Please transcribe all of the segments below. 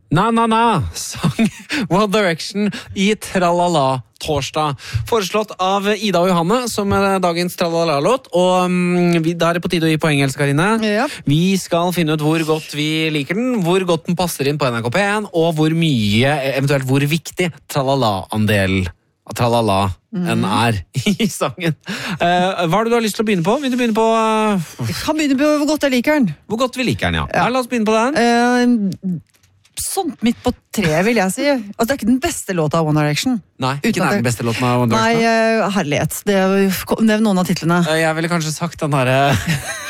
Na, sang One Direction i Tralala torsdag. Foreslått av Ida og Johanne som er dagens Tralala-låt. Og da er det på tide å gi poeng, Else Karine. Ja. Vi skal finne ut hvor godt vi liker den, hvor godt den passer inn på NRK P1, og hvor mye, eventuelt hvor viktig Tralala-andel Tralala enn er i sangen. Hva er det du har lyst til å begynne på? Vil du begynne på Jeg kan begynne på hvor godt jeg liker den. hvor godt vi liker den, ja. La oss begynne på den. Sånn midt på treet, vil jeg si. Altså, det er ikke den beste låta av One Direction. Nei, ikke den beste låten av One Direction. Nei, herlighet. Nevn noen av titlene. Jeg ville kanskje sagt den derre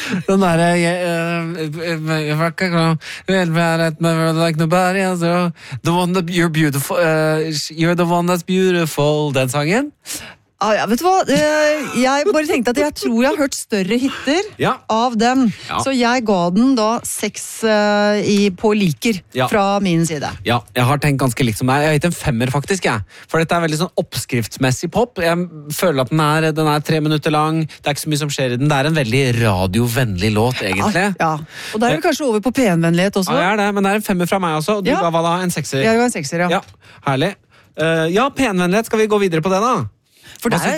like nobody else, the one that you're beautiful, you're the one that's beautiful, den sangen. Ja, vet du hva? Jeg bare tenkte at jeg tror jeg har hørt større hitter av den. Ja. Så jeg ga den da 6 på liker fra min side. Ja, jeg har tenkt ganske likt som deg. Jeg har gitt en 5 faktisk, jeg. For dette er veldig sånn oppskriftsmessig pop. Jeg føler at den er 3 minutter lang. Det er ikke så mye som skjer i den. Det er en veldig radiovennlig låt, egentlig. Ja, og da er vi kanskje over på P1-vennlighet også. Ja, det er det, men det er en 5 fra meg også. Og du ga hva da? En 6? Jeg ga en 6, ja. Herlig. P1-vennlighet, skal vi gå videre på det da? For det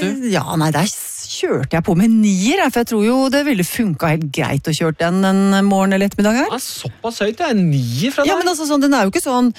kjørte jeg på med 9, for jeg tror jo det ville funket helt greit å kjøre den en morgen eller ettermiddag her. Ja, såpass høyt, det er 9 fra deg. Ja, men altså sånn, den er jo ikke sånn,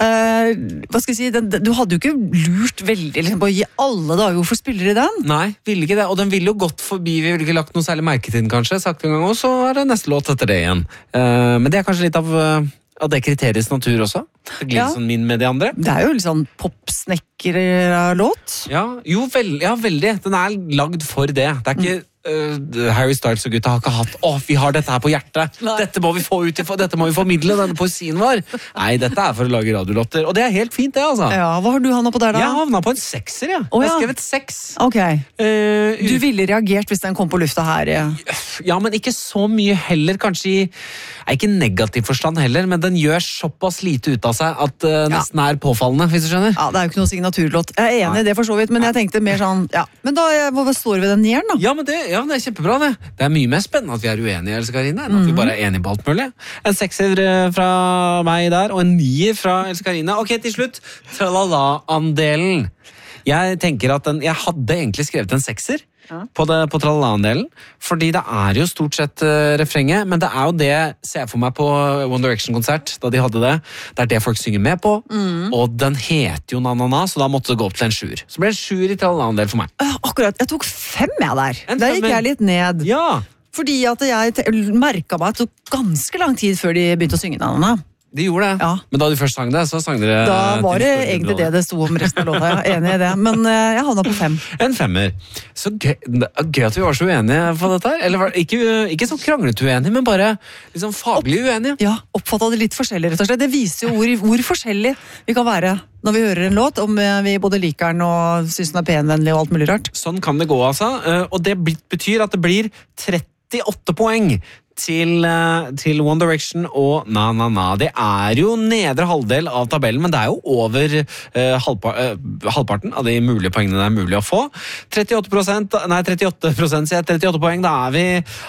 hva skal jeg si, du hadde jo ikke lurt veldig liksom, på å gi alle dager hvorfor spiller de den. Nei, ville ikke det, og den ville jo gått forbi, vi ville ikke lagt noe særlig merke til den kanskje, sagt en gang, og så er det neste låt etter det igjen. Men det er kanskje litt av det kriteriets natur også. Det glir sånn min med de andre. Det er jo litt sånn popsnekker-låt. Ja, veldig. Den er lagd for det. Det er ikke Harry Styles og gutta har ikke hatt vi har dette her på hjertet. Dette må vi få ut, dette må vi formidle, denne poesien vår. Nei, dette er for å lage radiolåter. Og det er helt fint, det, altså. Ja, hva har du havnet på der, da? Jeg har havnet på en 6, jeg. Jeg har skrevet 6. Ok. Du ville reagert hvis den kom på lufta her? Ja, men ikke så mye heller, kanskje ikke negativ forstand heller, men den gjør såpass lite ut av seg at nesten er påfallende, hvis du skjønner. Ja, det er jo ikke noe signaturlåt. Jeg er enig i det for så vidt, men jeg tenkte mer sånn, men da står vi ved den 9-eren, da. Ja, men det er kjempebra, det. Det er mye mer spennende at vi er uenige, Else Karine, enn at vi bare er enige på alt mulig. En 6 fra meg der, og en 9 fra Else Karine. Ok, til slutt, Tralala-andelen. Jeg tenker at jeg hadde egentlig skrevet en 6 på Tralala-andelen, fordi det er jo stort sett refrenget, men det er jo det, ser jeg for meg på One Direction-konsert, da de hadde det. Det er det folk synger med på, og den heter jo Na-na-na, så da måtte det gå opp til en 7. Så ble det en 7 i Tralala-andel for meg. Akkurat, jeg tok 5 der. Der gikk jeg litt ned. Ja. Fordi at jeg merket meg at det tok ganske lang tid før de begynte å synge Na-na-na. De gjorde det, men da de først sang det, så sang dere... Da var det egentlig det sto om resten av låta, jeg er enig i det, men jeg havnet på 5. En 5. Så gøy at vi var så uenige på dette her, eller ikke så kranglet uenige, men bare liksom faglig uenige. Ja, oppfattet det litt forskjellig, rett og slett. Det viser jo hvor forskjellig vi kan være når vi hører en låt, om vi både liker den og synes den er penvennlig og alt mulig rart. Sånn kan det gå, altså, og det betyr at det blir 38 poeng til One Direction og Na-na-na. Det er jo nedre halvdel av tabellen, men det er jo over halvparten av de mulige poengene det er mulig å få. 38%, sier jeg, 38 poeng, da er vi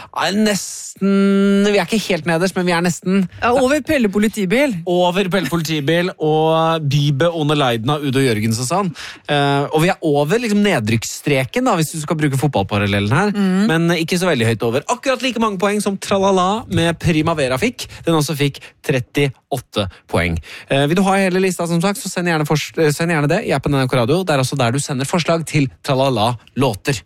nesten, vi er ikke helt nederst, men vi er nesten... Over Pelle Politibil. Over Pelle Politibil og Bibe One Leiden av Udo Jørgens og sånn. Og vi er over liksom nedrykksstreken, da, hvis du skal bruke fotballparallellen her, men ikke så veldig høyt over. Akkurat like mange poeng som Tralala med Primavera fikk. Den også fikk 38 poeng. Vil du ha hele lista, som sagt, så send gjerne det i appen NRK Radio. Det er også der du sender forslag til Tralala-låter.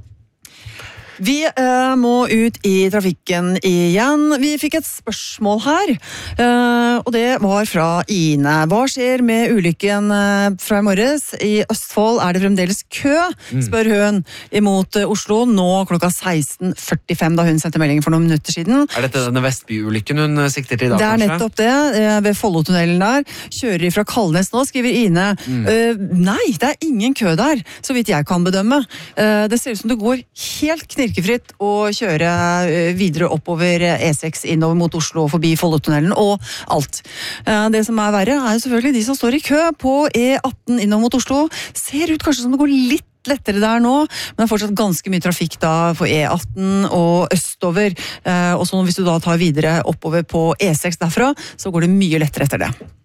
Vi må ut i trafikken igjen. Vi fikk et spørsmål her, og det var fra Ine. Hva skjer med ulykken fra i morges? I Østfold er det fremdeles kø, spør hun, imot Oslo, nå klokka 16:45, da hun sendte meldingen for noen minutter siden. Er dette denne Vestby-ulykken hun sikter til i dag, kanskje? Det er nettopp det, ved Follotunnelen der. Kjører fra Kalnes nå, skriver Ine. Nei, det er ingen kø der, så vidt jeg kan bedømme. Det ser ut som det går helt knirkefritt å kjøre videre oppover E6 innover mot Oslo og forbi Follotunnelen og alt. Det som er verre er jo selvfølgelig de som står i kø på E18 innover mot Oslo. Ser ut kanskje som det går litt lettere der nå, men det er fortsatt ganske mye trafikk da på E18 og østover. Og så hvis du da tar videre oppover på E6 derfra, så går det mye lettere etter det.